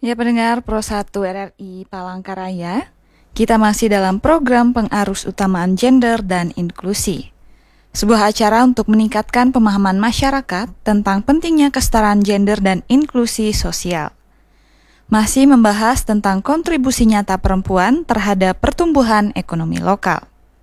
Ya pendengar Pro 1 RRI Palangkaraya, kita masih dalam program pengarus utamaan gender dan inklusi. Sebuah acara untuk meningkatkan pemahaman masyarakat tentang pentingnya kesetaraan gender dan inklusi sosial. Masih membahas tentang kontribusi nyata perempuan terhadap pertumbuhan ekonomi lokal.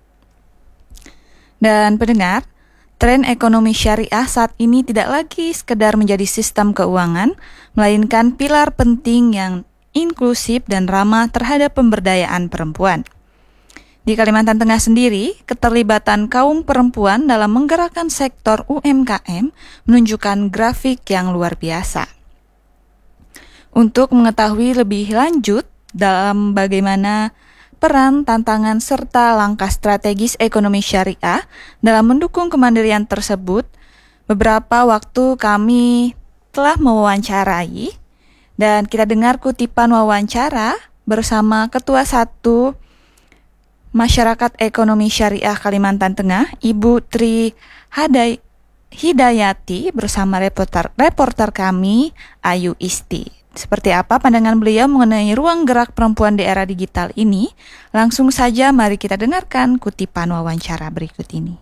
Dan pendengar, tren ekonomi syariah saat ini tidak lagi sekedar menjadi sistem keuangan, melainkan pilar penting yang inklusif dan ramah terhadap pemberdayaan perempuan. Di Kalimantan Tengah sendiri, keterlibatan kaum perempuan dalam menggerakkan sektor UMKM menunjukkan grafik yang luar biasa. Untuk mengetahui lebih lanjut dalam bagaimana peran, tantangan, serta langkah strategis ekonomi syariah dalam mendukung kemandirian tersebut, beberapa waktu kami telah mewawancarai dan kita dengar kutipan wawancara bersama Ketua 1 Masyarakat Ekonomi Syariah Kalimantan Tengah, Ibu Tri Hidayati bersama reporter kami, Ayu Isti. Seperti apa pandangan beliau mengenai ruang gerak perempuan di era digital ini? Langsung saja mari kita dengarkan kutipan wawancara berikut ini.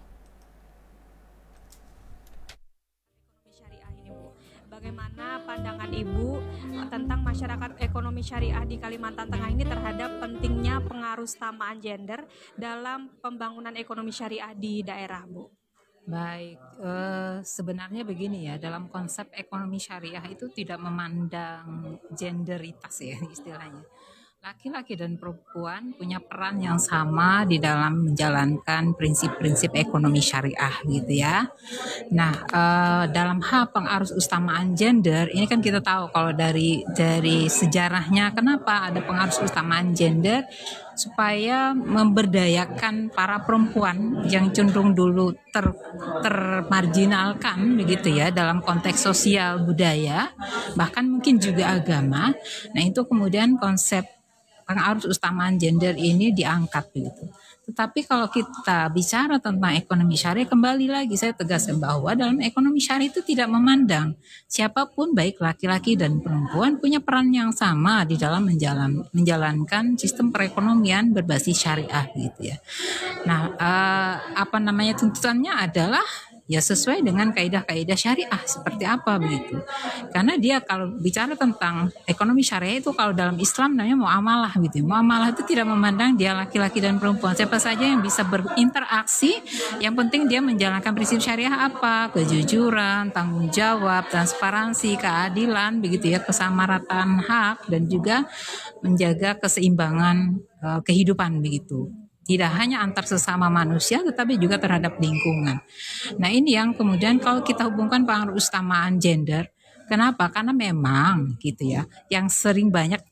Syariah ini, Bu. Bagaimana pandangan Ibu tentang masyarakat ekonomi syariah di Kalimantan Tengah ini terhadap pentingnya pengarustamaan gender dalam pembangunan ekonomi syariah di daerah, Bu? Baik, sebenarnya begini ya, dalam konsep ekonomi syariah itu tidak memandang genderitas ya istilahnya. Laki-laki dan perempuan punya peran yang sama di dalam menjalankan prinsip-prinsip ekonomi syariah gitu ya. Nah, dalam hal pengarus utamaan gender, ini kan kita tahu kalau dari sejarahnya kenapa ada pengarus utamaan gender, supaya memberdayakan para perempuan yang cenderung dulu termarginalkan begitu ya dalam konteks sosial budaya, bahkan mungkin juga agama. Nah, itu kemudian konsep pengarus utamaan gender ini diangkat begitu. Tetapi kalau kita bicara tentang ekonomi syariah, kembali lagi saya tegaskan bahwa dalam ekonomi syariah itu tidak memandang siapapun, baik laki-laki dan perempuan, punya peran yang sama di dalam menjalankan sistem perekonomian berbasis syariah gitu ya. Nah, tuntutannya adalah ya sesuai dengan kaidah-kaidah syariah seperti apa begitu. Karena dia kalau bicara tentang ekonomi syariah itu kalau dalam Islam namanya muamalah gitu. Muamalah itu tidak memandang dia laki-laki dan perempuan. Siapa saja yang bisa berinteraksi, yang penting dia menjalankan prinsip syariah apa? Kejujuran, tanggung jawab, transparansi, keadilan begitu ya, kesamarataan hak dan juga menjaga keseimbangan kehidupan begitu. Tidak hanya antar sesama manusia, tetapi juga terhadap lingkungan. Nah, ini yang kemudian kalau kita hubungkan pengaruh utamaan gender, kenapa? Karena memang gitu ya, yang sering banyak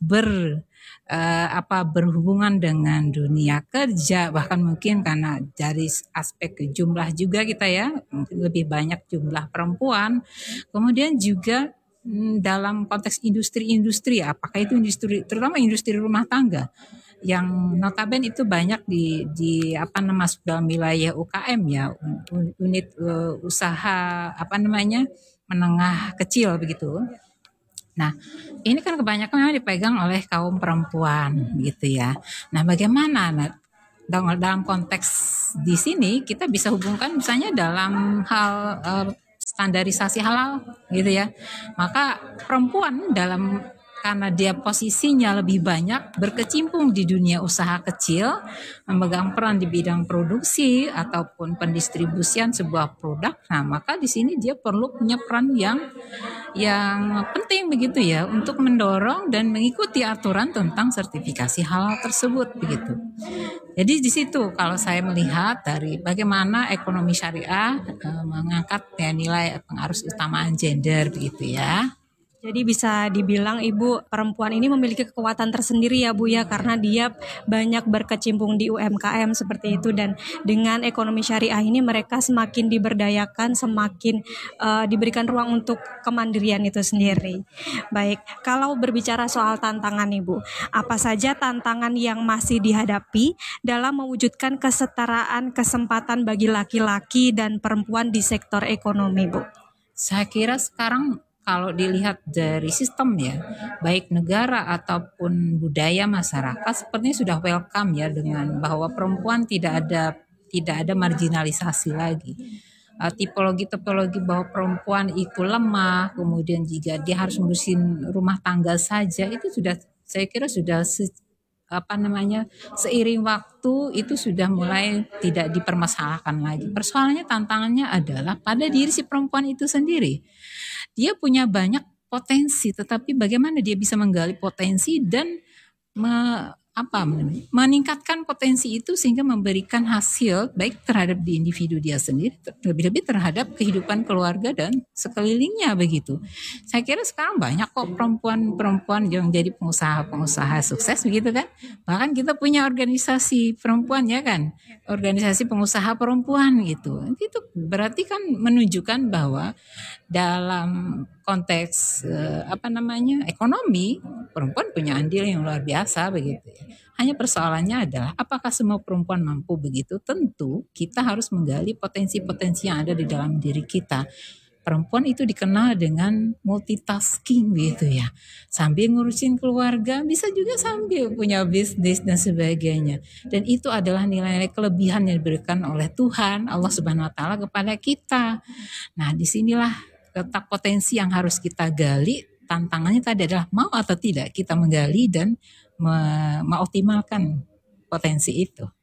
berhubungan dengan dunia kerja, bahkan mungkin karena dari aspek jumlah juga kita ya, mungkin lebih banyak jumlah perempuan. Kemudian juga dalam konteks industri-industri, apakah itu industri, terutama industri rumah tangga, yang notabene itu banyak masuk dalam wilayah UKM ya, unit usaha menengah kecil begitu. Nah, ini kan kebanyakan dipegang oleh kaum perempuan gitu ya. Nah, bagaimana dalam konteks di sini kita bisa hubungkan misalnya dalam hal standarisasi halal gitu ya. Maka perempuan karena dia posisinya lebih banyak berkecimpung di dunia usaha kecil, memegang peran di bidang produksi ataupun pendistribusian sebuah produk. Nah, maka di sini dia perlu punya peran yang penting begitu ya untuk mendorong dan mengikuti aturan tentang sertifikasi halal tersebut begitu. Jadi di situ kalau saya melihat dari bagaimana ekonomi syariah mengangkat nilai pengarus utamaan gender begitu ya. Jadi bisa dibilang Ibu, perempuan ini memiliki kekuatan tersendiri ya Bu ya, karena dia banyak berkecimpung di UMKM seperti itu, dan dengan ekonomi syariah ini mereka semakin diberdayakan, semakin diberikan ruang untuk kemandirian itu sendiri. Baik, kalau berbicara soal tantangan Ibu, apa saja tantangan yang masih dihadapi dalam mewujudkan kesetaraan kesempatan bagi laki-laki dan perempuan di sektor ekonomi Bu? Saya kira sekarang kalau dilihat dari sistem ya, baik negara ataupun budaya masyarakat sepertinya sudah welcome ya dengan bahwa perempuan tidak ada marginalisasi lagi. Tipologi-tipologi bahwa perempuan itu lemah, kemudian jika dia harus ngurusin rumah tangga saja, itu sudah saya kira sudah seiring waktu itu sudah mulai tidak dipermasalahkan lagi. Persoalannya, tantangannya adalah pada diri si perempuan itu sendiri. Dia punya banyak potensi, tetapi bagaimana dia bisa menggali potensi dan meningkatkan potensi itu sehingga memberikan hasil baik terhadap di individu dia sendiri, lebih-lebih terhadap kehidupan keluarga dan sekelilingnya begitu. Saya kira sekarang banyak kok perempuan-perempuan yang jadi pengusaha-pengusaha sukses begitu kan. Bahkan kita punya organisasi perempuan ya kan, organisasi pengusaha perempuan gitu. Itu berarti kan menunjukkan bahwa dalam konteks ekonomi, perempuan punya andil yang luar biasa begitu ya. Hanya persoalannya adalah apakah semua perempuan mampu begitu? Tentu kita harus menggali potensi-potensi yang ada di dalam diri kita. Perempuan itu dikenal dengan multitasking gitu ya. Sambil ngurusin keluarga, bisa juga sambil punya bisnis dan sebagainya. Dan itu adalah nilai-nilai kelebihan yang diberikan oleh Tuhan, Allah Subhanahu wa taala kepada kita. Nah, disinilah letak potensi yang harus kita gali. Tantangannya tadi adalah mau atau tidak kita menggali dan mengoptimalkan potensi itu.